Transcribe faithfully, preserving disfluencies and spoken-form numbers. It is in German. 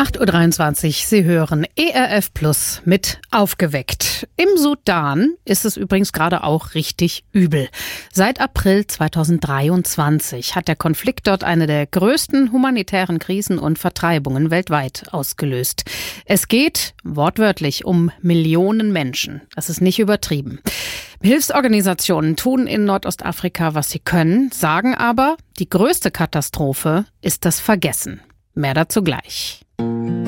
acht Uhr dreiundzwanzig, Sie hören E R F Plus mit Aufgeweckt. Im Sudan ist es übrigens gerade auch richtig übel. Seit April zweitausenddreiundzwanzig hat der Konflikt dort eine der größten humanitären Krisen und Vertreibungen weltweit ausgelöst. Es geht wortwörtlich um Millionen Menschen. Das ist nicht übertrieben. Hilfsorganisationen tun in Nordostafrika, was sie können, sagen aber, die größte Katastrophe ist das Vergessen. Mehr dazu gleich.